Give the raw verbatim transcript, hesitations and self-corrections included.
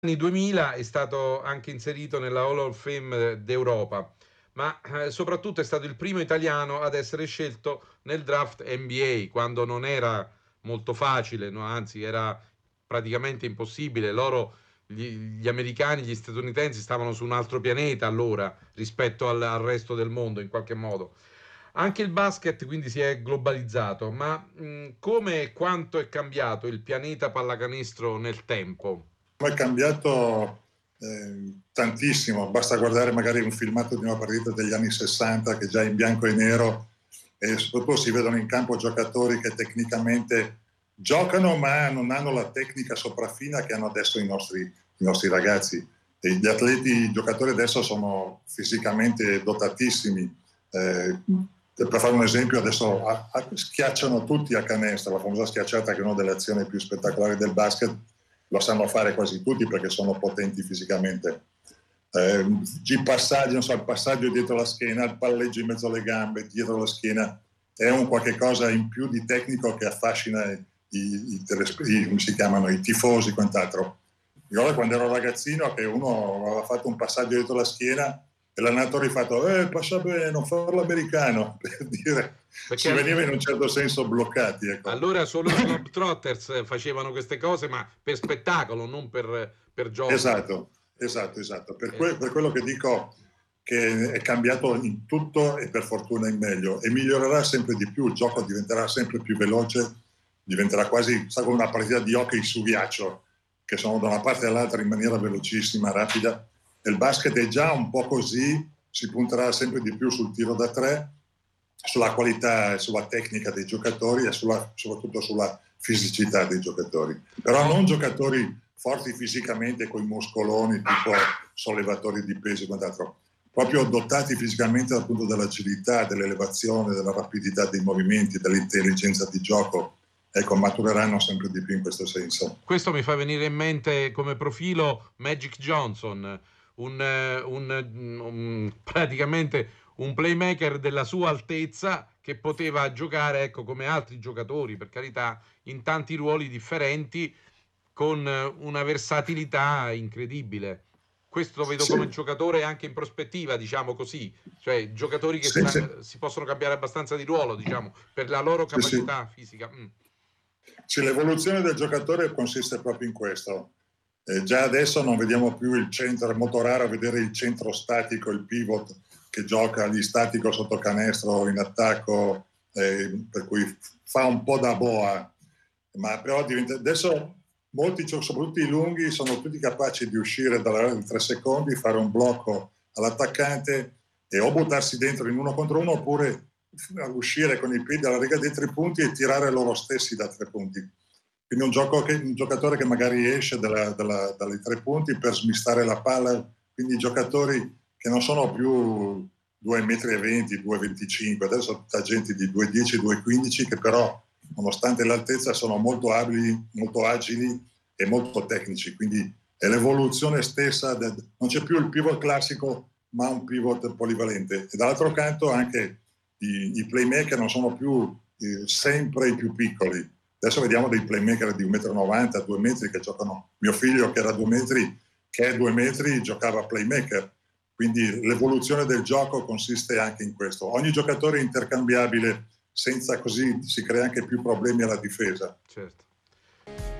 anni duemila è stato anche inserito nella Hall of Fame d'Europa, ma eh, soprattutto è stato il primo italiano ad essere scelto nel draft N B A, quando non era molto facile, no? Anzi era praticamente impossibile. Loro, gli, gli americani, gli statunitensi stavano su un altro pianeta allora rispetto al, al resto del mondo in qualche modo. Anche il basket quindi si è globalizzato, ma mh, come e quanto è cambiato il pianeta pallacanestro nel tempo? È cambiato eh, tantissimo, basta guardare magari un filmato di una partita degli anni sessanta che già è in bianco e nero, e soprattutto si vedono in campo giocatori che tecnicamente giocano ma non hanno la tecnica sopraffina che hanno adesso i nostri, i nostri ragazzi. E gli atleti, i giocatori adesso sono fisicamente dotatissimi. Eh, per fare un esempio, adesso a, a, schiacciano tutti a canestro, la famosa schiacciata che è una delle azioni più spettacolari del basket. Lo sanno fare quasi tutti perché sono potenti fisicamente. Eh, il passaggio, non so, il passaggio dietro la schiena, il palleggio in mezzo alle gambe, dietro la schiena, è un qualche cosa in più di tecnico che affascina i, i, i, come si chiamano, i tifosi e quant'altro. Io quando ero ragazzino che uno aveva fatto un passaggio dietro la schiena e l'allenatore ha fatto eh, passa bene, non farlo americano, per dire, si Perché veniva in un certo senso bloccati. Ecco. allora solo i Globetrotters facevano queste cose, ma per spettacolo, non per, per gioco. Esatto, esatto, esatto. Per, Eh, que- per quello che dico che è cambiato in tutto e per fortuna in meglio e migliorerà sempre di più, il gioco diventerà sempre più veloce, diventerà quasi sa, come una partita di hockey su ghiaccio, che sono da una parte all'altra in maniera velocissima, rapida. E il basket è già un po' così, si punterà sempre di più sul tiro da tre, sulla qualità e sulla tecnica dei giocatori e sulla, soprattutto sulla fisicità dei giocatori. Però non giocatori forti fisicamente con i muscoloni tipo sollevatori di peso e quant'altro, proprio dotati fisicamente dal punto dell'agilità, dell'elevazione, della rapidità dei movimenti, dell'intelligenza di gioco. Ecco, matureranno sempre di più in questo senso. Questo mi fa venire in mente come profilo Magic Johnson, un, eh, un, un- praticamente un playmaker della sua altezza che poteva giocare, ecco, come altri giocatori, per carità, in tanti ruoli differenti, con eh, una versatilità incredibile. Questo lo vedo come Sì, giocatore anche in prospettiva, diciamo così, cioè giocatori che sì, sì, sa- si possono cambiare abbastanza di ruolo, diciamo, per la loro sì, sì. capacità fisica. Mm. Sì, l'evoluzione del giocatore consiste proprio in questo. Eh, già adesso non vediamo più il centro, è molto raro vedere il centro statico, il pivot che gioca lì statico sotto canestro in attacco, eh, per cui fa un po' da boa, ma però diventa, adesso molti, soprattutto i lunghi, sono tutti capaci di uscire dalla di tre secondi, fare un blocco all'attaccante e o buttarsi dentro in uno contro uno oppure uscire con i piedi alla riga dei tre punti e tirare loro stessi da tre punti. Quindi un, gioco che, un giocatore che magari esce dalla, dalla, dai tre punti per smistare la palla, quindi giocatori che non sono più due virgola venti metri, due virgola venticinque, adesso c'è gente di due virgola dieci, due virgola quindici che però nonostante l'altezza sono molto abili, molto agili e molto tecnici, quindi è l'evoluzione stessa, del, non c'è più il pivot classico ma un pivot polivalente e dall'altro canto anche i, i playmaker non sono più eh, sempre i più piccoli. Adesso vediamo dei playmaker di uno virgola novanta metri, due metri che giocano. Mio figlio che era due metri, che è due metri, giocava playmaker. Quindi l'evoluzione del gioco consiste anche in questo. Ogni giocatore è intercambiabile, senza così si crea anche più problemi alla difesa. Certo.